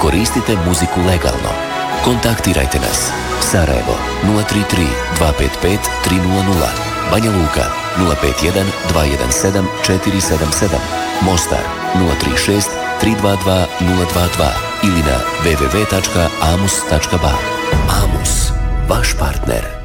Koristite muziku legalno. Kontaktirajte nas. Sarajevo 033 255 300, Banja Luka 051 217 477, Mostar 036 322 022 ili na www.amus.ba. Amus, vaš partner.